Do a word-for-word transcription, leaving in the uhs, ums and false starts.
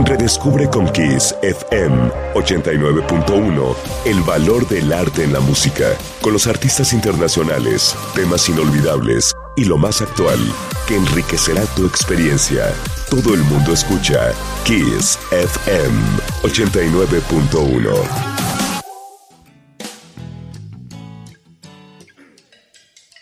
Redescubre con Kiss F M ochenta y nueve punto uno el valor del arte en la música, con los artistas internacionales, temas inolvidables y lo más actual, que enriquecerá tu experiencia. Todo el mundo escucha Kiss F M ochenta y nueve punto uno.